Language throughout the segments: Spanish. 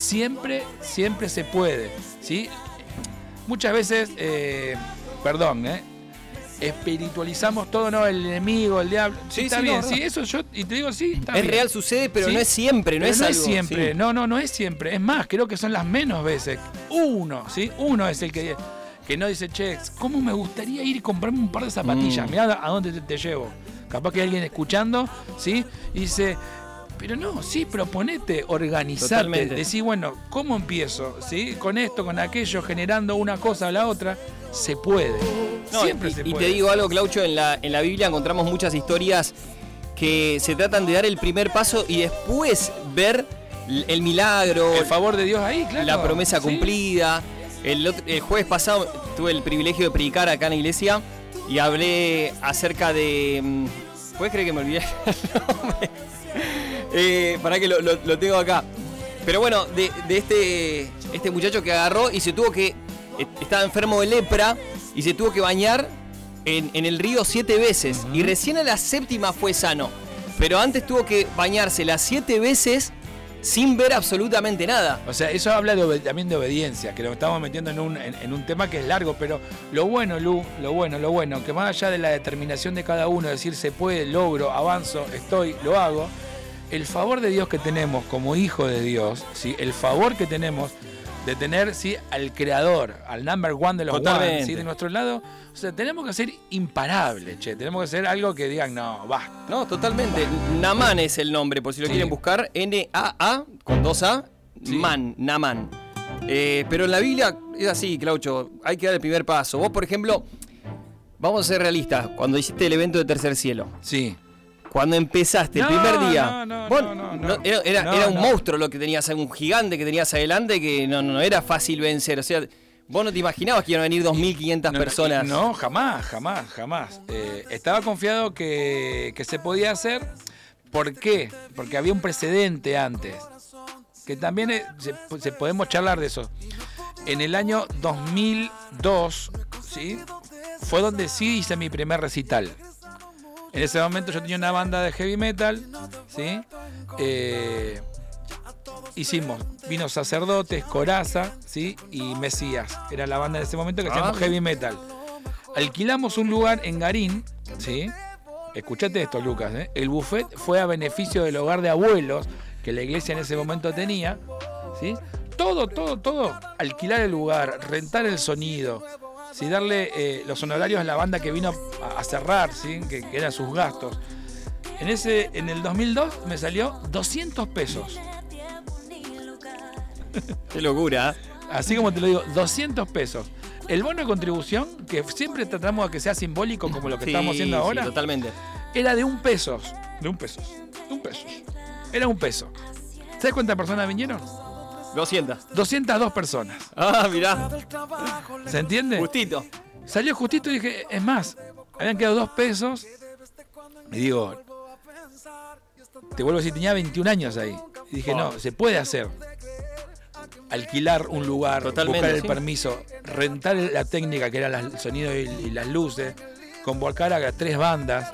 siempre se puede, ¿sí? Muchas veces, espiritualizamos todo, ¿no? El enemigo, el diablo. Sí, está sí, bien, no, sí, eso yo, y te digo, sí, está bien. Es real, sucede, pero ¿sí? no es siempre, no pero es no algo. es siempre, Sí. no es siempre. Es más, creo que son las menos veces. Uno es el que no dice, che, ¿cómo me gustaría ir y comprarme un par de zapatillas? Mirá a dónde te llevo. Capaz que hay alguien escuchando, ¿sí? Y dice, pero no, sí, proponete, organizarte, decir, bueno, ¿cómo empiezo? ¿Sí? Con esto, con aquello, generando una cosa o la otra, se puede. No, Siempre se puede. Y te digo algo, Claucho, en la Biblia encontramos muchas historias que se tratan de dar el primer paso y después ver el milagro, el favor de Dios ahí, claro. La promesa cumplida. El jueves pasado tuve el privilegio de predicar acá en la iglesia y hablé acerca de... ¿Puedes creer que me olvidé el nombre? Para que lo tengo acá. Pero bueno, de este muchacho que agarró y se tuvo que... Estaba enfermo de lepra y se tuvo que bañar en el río 7 veces. Y recién a la 7ª fue sano. Pero antes tuvo que bañarse las 7 veces sin ver absolutamente nada. O sea, eso habla también de obediencia, que lo estamos metiendo en un tema que es largo, pero lo bueno, Lu, lo bueno, que más allá de la determinación de cada uno, decir se puede, logro, avanzo, estoy, lo hago, el favor de Dios que tenemos como hijo de Dios, ¿sí? El favor que tenemos de tener, ¿sí?, al creador, al number one de los one, ¿sí?, de nuestro lado. O sea, tenemos que ser imparables, tenemos que ser algo que digan, no, basta. No, totalmente. Naamán es el nombre, por si lo quieren buscar. N-A-A, con 2A, Man, Naamán. Pero en la Biblia es así, Claucho, hay que dar el primer paso. Vos, por ejemplo, vamos a ser realistas, cuando hiciste el evento de Tercer Cielo. Sí. Cuando empezaste el primer día, era un monstruo lo que tenías, un gigante que tenías adelante que no era fácil vencer. O sea, vos no te imaginabas que iban a venir 2.500 personas. No, jamás. Estaba confiado que se podía hacer. ¿Por qué? Porque había un precedente antes. Que también podemos charlar de eso. En el año 2002, ¿sí?, fue donde sí hice mi primer recital. En ese momento yo tenía una banda de heavy metal, ¿sí? Vino Sacerdotes, Coraza, ¿sí?, y Mesías. Era la banda de ese momento que hacíamos heavy metal. Alquilamos un lugar en Garín, ¿sí? Escuchate esto, Lucas, ¿eh? El buffet fue a beneficio del hogar de abuelos que la iglesia en ese momento tenía, ¿sí? Todo. Alquilar el lugar, rentar el sonido, ¿sí?, darle los honorarios a la banda que vino a cerrar, ¿sí?, que eran sus gastos. En el 2002 me salió 200 pesos. Qué locura. Así como te lo digo, 200 pesos. El bono de contribución, que siempre tratamos de que sea simbólico como lo que estamos haciendo ahora, totalmente, era de un peso. Era un peso. ¿Sabes cuántas personas vinieron? 202 personas. Ah, mirá. ¿Se entiende? Justito. Salió justito y dije, es más, habían quedado 2 pesos. Y digo, te vuelvo a decir, tenía 21 años ahí. Y dije, no, se puede hacer. Alquilar un lugar, buscar el permiso, rentar la técnica que era el sonido y las luces, convocar a 3 bandas.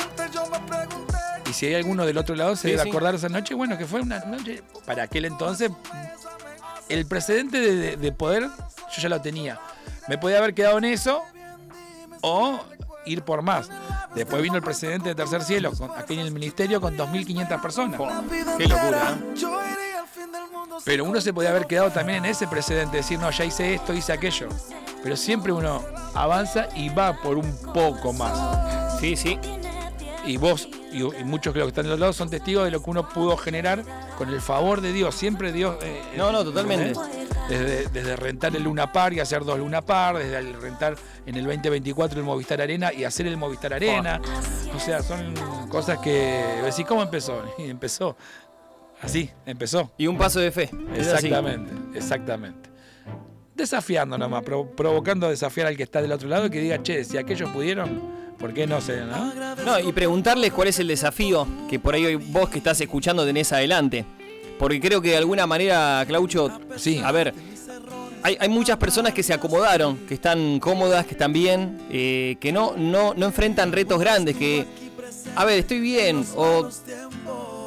Y si hay alguno del otro lado se debe acordar esa noche, bueno, que fue una noche, para aquel entonces, el precedente de poder, yo ya lo tenía. Me podía haber quedado en eso o ir por más. Después vino el precedente de Tercer Cielo, aquí en el ministerio, con 2.500 personas. Qué locura, ¿eh? Pero uno se podía haber quedado también en ese precedente, decir, no, ya hice esto, hice aquello. Pero siempre uno avanza y va por un poco más. Sí. Y vos y muchos que lo que están de los lados son testigos de lo que uno pudo generar con el favor de Dios. Siempre Dios... totalmente. Desde rentar el Luna Park y hacer 2 Luna Park, desde el rentar en el 2024 el Movistar Arena y hacer el Movistar Arena. O sea, son cosas que... Decís, ¿cómo empezó? Y empezó. Así, empezó. Y un paso de fe. Exactamente. Desafiando nomás, provocando a desafiar al que está del otro lado y que diga, che, si aquellos pudieron, ¿por qué no se? No, y preguntarles cuál es el desafío que por ahí vos que estás escuchando tenés adelante. Porque creo que de alguna manera, Claucho, a ver, hay muchas personas que se acomodaron, que están cómodas, que están bien, que no enfrentan retos grandes, que, a ver, estoy bien, o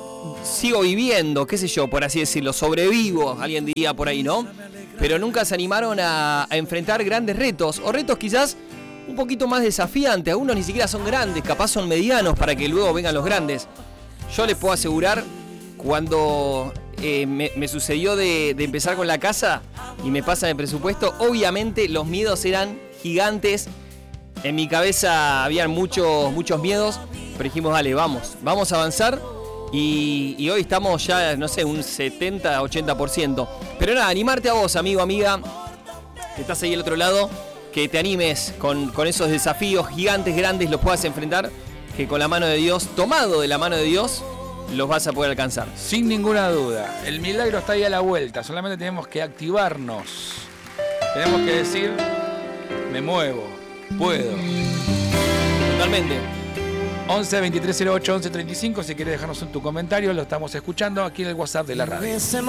sigo viviendo, qué sé yo, por así decirlo, sobrevivo, alguien diría por ahí, ¿no? Pero nunca se animaron a enfrentar grandes retos, o retos quizás un poquito más desafiantes. Algunos ni siquiera son grandes, capaz son medianos para que luego vengan los grandes. Yo les puedo asegurar, cuando me sucedió de empezar con la casa y me pasa el presupuesto, obviamente los miedos eran gigantes. En mi cabeza habían muchos miedos, pero dijimos, dale, vamos a avanzar. Y hoy estamos ya, no sé, un 70-80%. Pero nada, animarte a vos, amigo, amiga, que estás ahí al otro lado, que te animes con esos desafíos gigantes, grandes, los puedas enfrentar, que con la mano de Dios, tomado de la mano de Dios, los vas a poder alcanzar. Sin ninguna duda, el milagro está ahí a la vuelta, solamente tenemos que activarnos. Tenemos que decir, me muevo, puedo. Totalmente. 11 23 08 11 35, si quieres dejarnos tu comentario, lo estamos escuchando aquí en el WhatsApp de la radio.